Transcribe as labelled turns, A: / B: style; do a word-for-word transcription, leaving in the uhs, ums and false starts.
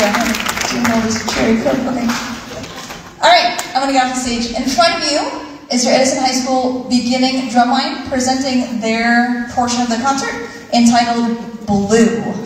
A: doing all this cherry coke. Okay. All right, I'm going to get off the stage. In front of you is your Edison High School beginning drumline presenting their portion of the concert entitled Blue.